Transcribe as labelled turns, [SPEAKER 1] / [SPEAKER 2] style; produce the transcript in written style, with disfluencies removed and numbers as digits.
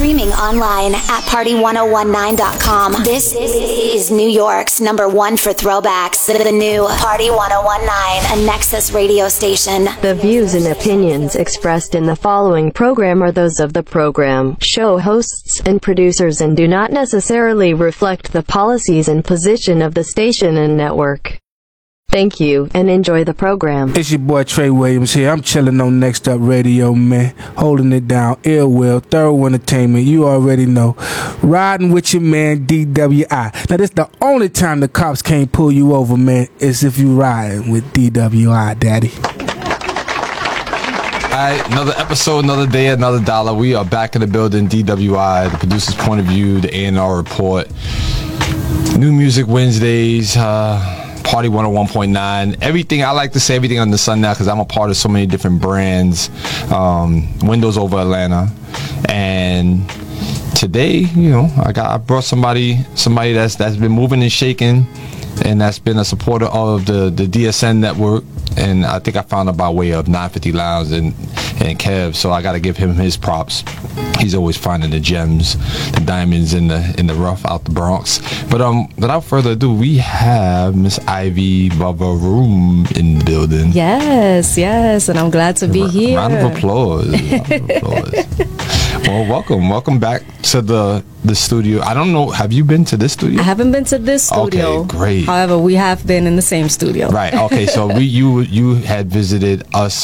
[SPEAKER 1] Streaming online at party1019.com. This is New York's #1 for throwbacks. The new Party 1019, a Nexus radio station.
[SPEAKER 2] The views and opinions expressed in the following program are those of the program, show hosts, and producers and do not necessarily reflect the policies and position of the station and network. Thank you, and enjoy the program.
[SPEAKER 3] It's your boy Trey Williams here. I'm chilling on Next Up Radio, man. Holding it down. Ill Will, Thorough Entertainment. You already know. Riding with your man, DWI. Now, this the only time the cops can't pull you over, man, is if you riding with DWI, daddy.
[SPEAKER 4] Alright, another episode, another day, another dollar. We are back in the building. DWI, the producer's point of view, the A&R report. New Music Wednesdays, Party 101.9. Everything, I like to say everything under the sun now because I'm a part of so many different brands. Windows over Atlanta. And today, you know, I brought somebody that's been moving and shaking, and that's been a supporter of the DSN network. And I think I found out by way of 950 Lounge and Kev, so I got to give him his props. He's always finding the gems, the diamonds in the rough out the Bronx. But without further ado, we have Miss Ivy Bavaroom in the building.
[SPEAKER 5] Yes, and I'm glad to be here.
[SPEAKER 4] Round of applause. Well, welcome back to the studio. I don't know, have you been to this studio?
[SPEAKER 5] I haven't been to this studio.
[SPEAKER 4] Okay, great.
[SPEAKER 5] However, we have been in the same studio.
[SPEAKER 4] Right. Okay. So you had visited us